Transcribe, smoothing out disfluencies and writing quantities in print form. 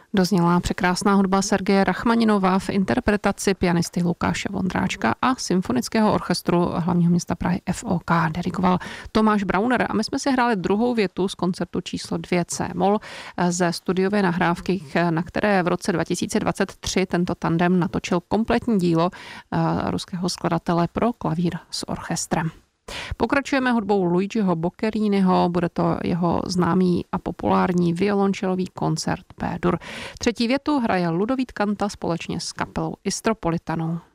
Dozněla překrásná hudba Sergeje Rachmaninova v interpretaci pianisty Lukáše Vondráčka a symfonického orchestru hlavního města Prahy FOK dirigoval Tomáš Brauner. A my jsme si hráli druhou větu z koncertu číslo 2 C-moll ze studiové nahrávky, na které v roce 2023 tento tandem natočil kompletní dílo ruského skladatele pro klavír s orchestrem. Pokračujeme hudbou Luigiho Boccheriniho, bude to jeho známý a populární violončelový koncert P-dur. Třetí větu hraje Ludovít Kanta společně s kapelou Istropolitanou.